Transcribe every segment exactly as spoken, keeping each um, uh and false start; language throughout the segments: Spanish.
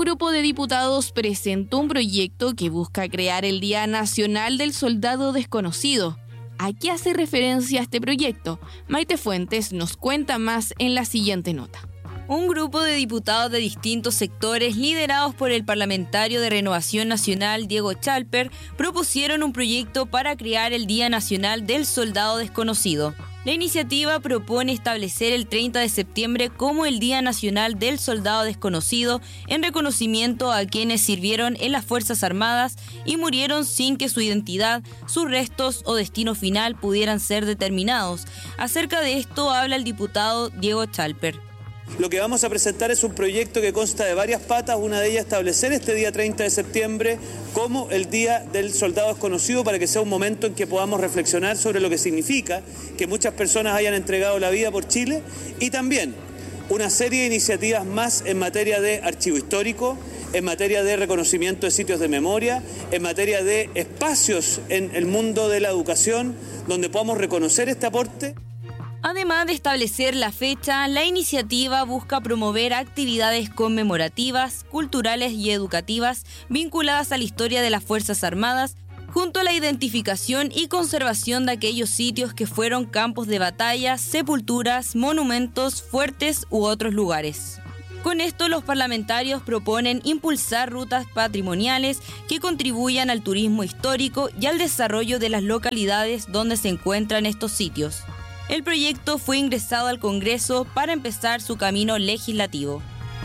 grupo de diputados presentó un proyecto que busca crear el Día Nacional del Soldado Desconocido. ¿A qué hace referencia este proyecto? Maite Fuentes nos cuenta más en la siguiente nota. Un grupo de diputados de distintos sectores, liderados por el parlamentario de Renovación Nacional, Diego Chalper, propusieron un proyecto para crear el Día Nacional del Soldado Desconocido. La iniciativa propone establecer el treinta de septiembre como el Día Nacional del Soldado Desconocido en reconocimiento a quienes sirvieron en las Fuerzas Armadas y murieron sin que su identidad, sus restos o destino final pudieran ser determinados. Acerca de esto habla el diputado Diego Chalper. Lo que vamos a presentar es un proyecto que consta de varias patas, una de ellas establecer este día treinta de septiembre como el Día del Soldado Desconocido para que sea un momento en que podamos reflexionar sobre lo que significa que muchas personas hayan entregado la vida por Chile y también una serie de iniciativas más en materia de archivo histórico, en materia de reconocimiento de sitios de memoria, en materia de espacios en el mundo de la educación donde podamos reconocer este aporte. Además de establecer la fecha, la iniciativa busca promover actividades conmemorativas, culturales y educativas vinculadas a la historia de las Fuerzas Armadas, junto a la identificación y conservación de aquellos sitios que fueron campos de batalla, sepulturas, monumentos, fuertes u otros lugares. Con esto, los parlamentarios proponen impulsar rutas patrimoniales que contribuyan al turismo histórico y al desarrollo de las localidades donde se encuentran estos sitios. El proyecto fue ingresado al Congreso para empezar su camino legislativo.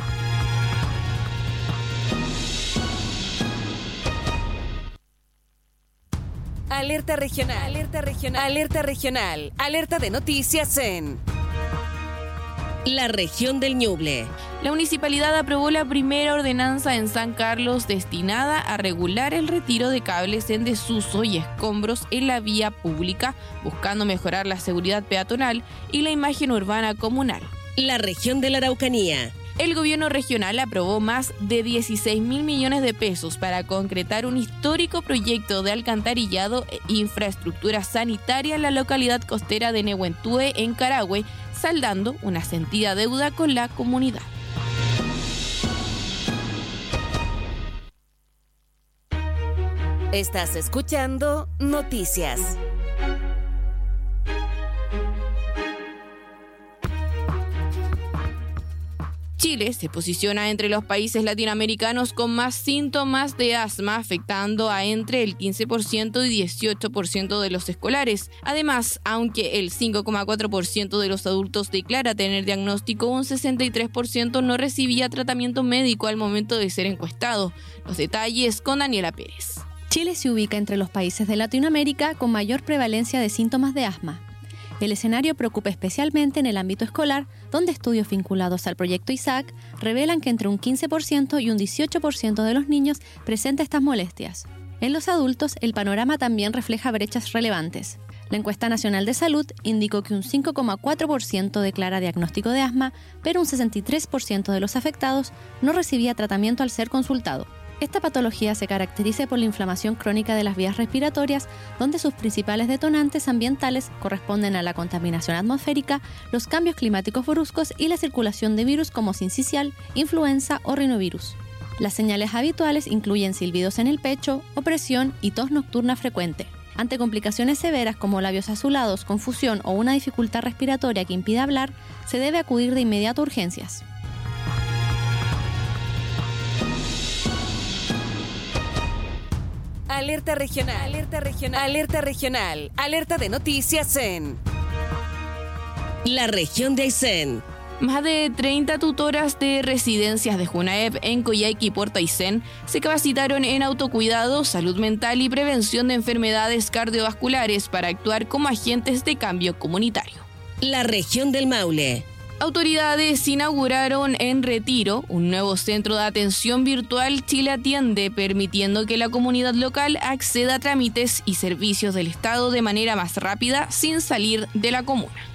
Alerta regional, alerta regional, alerta regional, alerta de noticias en la región del Ñuble. La municipalidad aprobó la primera ordenanza en San Carlos destinada a regular el retiro de cables en desuso y escombros en la vía pública, buscando mejorar la seguridad peatonal y la imagen urbana comunal. La región de la Araucanía. El gobierno regional aprobó más de dieciséis mil millones de pesos para concretar un histórico proyecto de alcantarillado e infraestructura sanitaria en la localidad costera de Nehuentúe, en Carahue, saldando una sentida deuda con la comunidad. Estás escuchando Noticias. Chile se posiciona entre los países latinoamericanos con más síntomas de asma, afectando a entre el quince por ciento y dieciocho por ciento de los escolares. Además, aunque el cinco coma cuatro por ciento de los adultos declara tener diagnóstico, un sesenta y tres por ciento no recibía tratamiento médico al momento de ser encuestado. Los detalles con Daniela Pérez. Chile se ubica entre los países de Latinoamérica con mayor prevalencia de síntomas de asma. El escenario preocupa especialmente en el ámbito escolar, donde estudios vinculados al proyecto ISAAC revelan que entre un quince por ciento y un dieciocho por ciento de los niños presenta estas molestias. En los adultos, el panorama también refleja brechas relevantes. La Encuesta Nacional de Salud indicó que un cinco coma cuatro por ciento declara diagnóstico de asma, pero un sesenta y tres por ciento de los afectados no recibía tratamiento al ser consultado. Esta patología se caracteriza por la inflamación crónica de las vías respiratorias, donde sus principales detonantes ambientales corresponden a la contaminación atmosférica, los cambios climáticos bruscos y la circulación de virus como sincicial, influenza o rinovirus. Las señales habituales incluyen silbidos en el pecho, opresión y tos nocturna frecuente. Ante complicaciones severas como labios azulados, confusión o una dificultad respiratoria que impide hablar, se debe acudir de inmediato a urgencias. Alerta regional, alerta regional, alerta regional, alerta de noticias en la región de Aysén. Más de treinta tutoras de residencias de Junaep en Coyhaique y Puerto Aysén se capacitaron en autocuidado, salud mental y prevención de enfermedades cardiovasculares para actuar como agentes de cambio comunitario. La región del Maule. Autoridades inauguraron en Retiro un nuevo centro de atención virtual Chile Atiende, permitiendo que la comunidad local acceda a trámites y servicios del Estado de manera más rápida sin salir de la comuna.